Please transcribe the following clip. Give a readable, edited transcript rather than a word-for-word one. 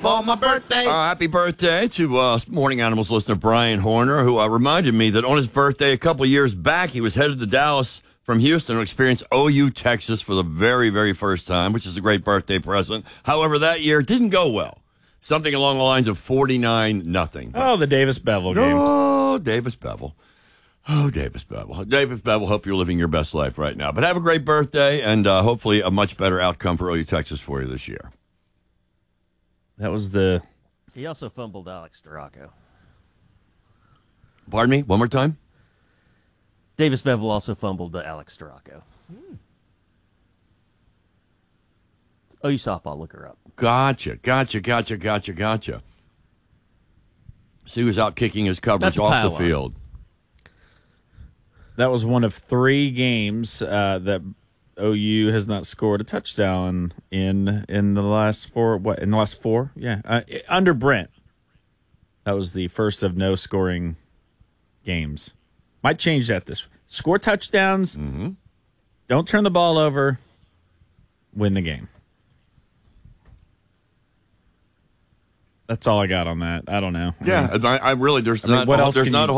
for my birthday. Happy birthday to Morning Animals listener Brian Horner, who reminded me that on his birthday a couple years back, he was headed to Dallas from Houston to experience OU Texas for the very, very first time, which is a great birthday present. However, that year didn't go well. Something along the lines of 49-0. Oh, the Davis Bevel game. Oh, Davis Bevel. Oh, Davis Bevel. Davis Bevel, hope you're living your best life right now. But have a great birthday, and hopefully a much better outcome for OU Texas for you this year. That was the... He also fumbled Alex Duraco. Pardon me? One more time? Davis Bevel also fumbled Alex Duraco. OU softball, look her up. Gotcha. So he was out kicking his coverage off the field. That was one of 3 games that OU has not scored a touchdown in the last 4. What, in the last 4? Yeah, under Brent. That was the first of no scoring games. Might change that this. Score touchdowns. Mm-hmm. Don't turn the ball over. Win the game. That's all I got on that. I don't know. Yeah, I really there's not what else there's can not you- a